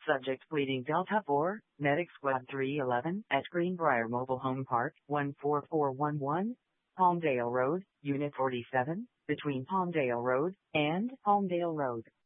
Subject pleading Delta 4, Medic Squad 311 at Greenbrier Mobile Home Park, 14411, Palmdale Road, Unit 47, between Palmdale Road and Palmdale Road.